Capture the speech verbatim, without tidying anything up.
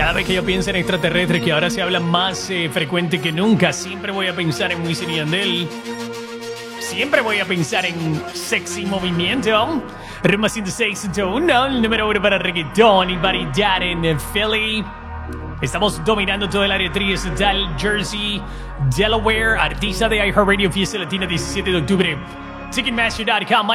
Cada vez que yo pienso en extraterrestres, que ahora se habla más eh, frecuente que nunca, siempre voy a pensar en Wisin y Yandel. Siempre voy a pensar en Sexy Movimiento. Rumba ciento seis punto uno, el número uno para reggaetón y variedad en Philly. Estamos dominando todo el área triestatal, Jersey, Delaware, artista de iHeartRadio, Fiesta Latina, diecisiete de octubre. Ticketmaster punto com.